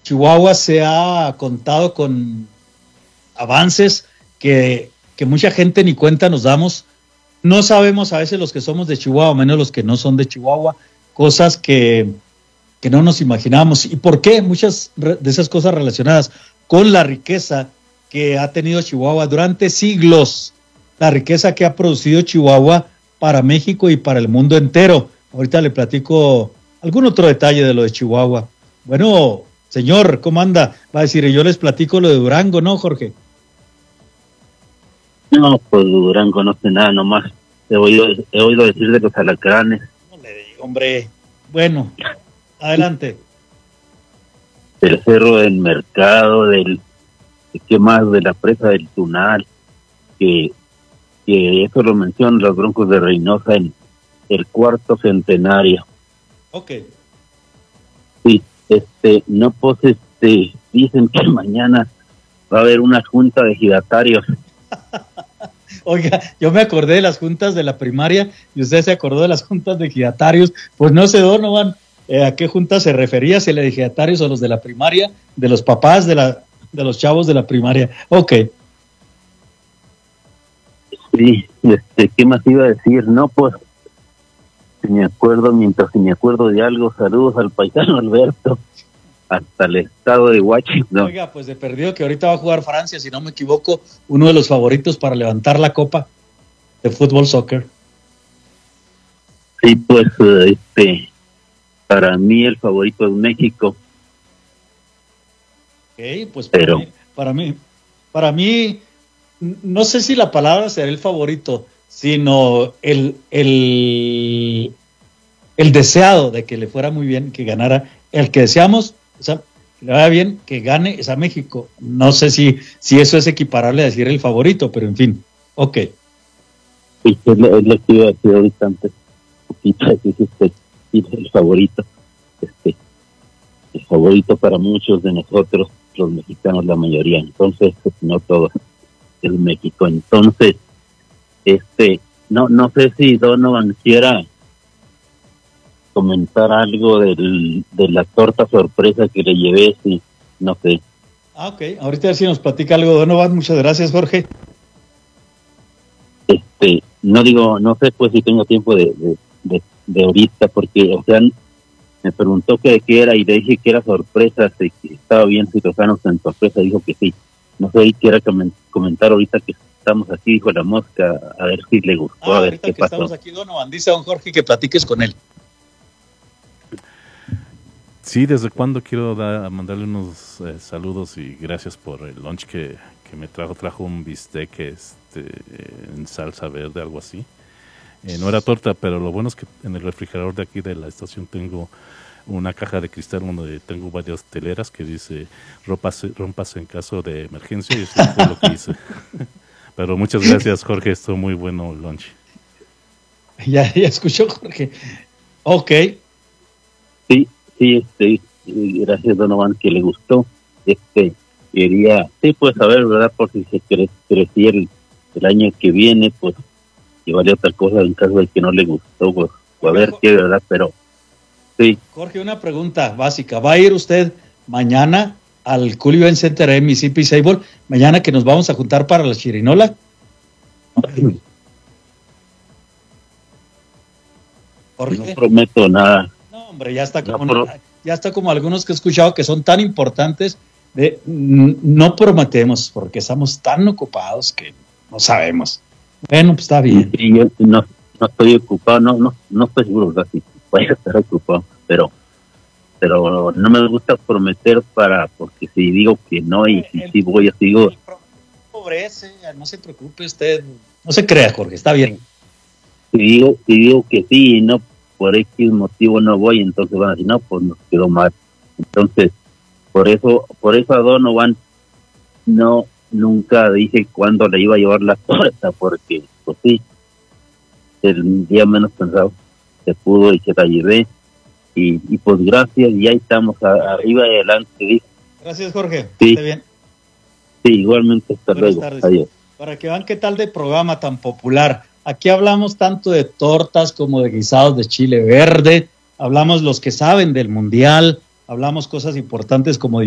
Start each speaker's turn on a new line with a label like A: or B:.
A: Chihuahua se ha contado con avances que mucha gente ni cuenta nos damos. No sabemos a veces los que somos de Chihuahua, menos los que no son de Chihuahua, cosas que no nos imaginábamos. ¿Y por qué? Muchas de esas cosas relacionadas con la riqueza que ha tenido Chihuahua durante siglos, la riqueza que ha producido Chihuahua para México y para el mundo entero. Ahorita le platico algún otro detalle de lo de Chihuahua. Bueno, señor, ¿cómo anda? Va a decir, yo les platico lo de Durango, ¿no, Jorge?
B: No, pues Durango no sé nada, nomás he oído decir de los alacranes.
A: No le digo, hombre. Bueno, adelante.
B: Del Cerro del Mercado, ¿qué más? De la presa del Tunal, que eso lo mencionan los Broncos de Reynosa en el 4º centenario.
A: Ok.
B: Sí, no, pues, dicen que mañana va a haber una junta de ejidatarios.
A: Oiga, yo me acordé de las juntas de la primaria y usted se acordó de las juntas de ejidatarios. Pues no sé, Donovan, ¿a qué junta se refería? ¿Si la de ejidatarios o los de la primaria? ¿De los papás de los chavos de la primaria? Ok.
B: Sí, ¿qué más iba a decir? No, pues, si me acuerdo de algo, saludos al paisano Alberto, hasta el estado de Washington.
A: Oiga, pues de perdido que ahorita va a jugar Francia, si no me equivoco, uno de los favoritos para levantar la copa de fútbol soccer.
B: Sí, pues, para mí el favorito es México.
A: Ok, pues para mí, no sé si la palabra será el favorito, sino el deseado de que le fuera muy bien, que ganara, el que deseamos, o sea, que le vaya bien, que gane, es a México. No sé si eso es equiparable a decir el favorito, pero en fin, ok.
B: Sí, es lo que iba a decir ahorita antes, poquito, el favorito, el favorito para muchos de nosotros, los mexicanos, la mayoría, entonces, no todos, es México. Entonces, no sé si Donovan quiera comentar algo de la torta sorpresa que le llevé, sí, no sé.
A: Ok, ahorita a ver si nos platica algo Donovan. Muchas gracias, Jorge.
B: No sé pues si tengo tiempo de ahorita, porque, o sea, me preguntó qué era y le dije que era sorpresa, que estaba bien si Lozano en sorpresa, dijo que sí. No sé si quiera comentar ahorita que estamos aquí, dijo la mosca, a ver si le gustó, a ver qué pasó.
A: Estamos aquí, Donovan, dice don Jorge que platiques con él.
C: Sí, ¿desde cuándo quiero mandarle unos saludos y gracias por el lunch que me trajo un bistec en salsa verde, algo así. No era torta, pero lo bueno es que en el refrigerador de aquí de la estación tengo una caja de cristal donde tengo varias teleras que dice rompas en caso de emergencia, y eso fue lo que hice. Pero muchas gracias, Jorge, estuvo muy bueno el lunch.
B: Ya escuchó, Jorge. Ok. Sí, gracias, Donovan, que le gustó. Quería, sí, pues saber, ¿verdad? Por si se crecía el año que viene, pues llevaría otra cosa en caso de que no le gustó, pues a ver qué, ¿verdad? Pero sí.
A: Jorge, una pregunta básica. ¿Va a ir usted mañana al Cool Event Center de Mississippi Sable? Mañana que nos vamos a juntar para la chirinola.
B: Jorge. No prometo nada.
A: No, hombre, ya está como algunos que he escuchado que son tan importantes. No prometemos porque estamos tan ocupados que no sabemos. Bueno, pues está bien.
B: Sí, yo no estoy ocupado, no estoy seguro, ¿verdad? Si voy a estar ocupado, pero no me gusta prometer porque si digo que no y si voy a digo.
A: Pobrece, no se preocupe usted, no se crea, Jorge, está bien.
B: Si digo que sí y no por X motivo no voy, entonces van a decir, no, pues nos quedó mal. Entonces, por eso a Donovan nunca dije cuándo le iba a llevar la torta, porque pues sí, el día menos pensado se pudo y se la llevé, y pues gracias, y ahí estamos arriba y adelante.
A: Gracias, Jorge,
B: sí.
A: Esté bien.
B: Sí, igualmente, hasta luego. Adiós.
A: Para que vean qué tal de programa tan popular. Aquí hablamos tanto de tortas como de guisados de chile verde, hablamos los que saben del mundial, hablamos cosas importantes como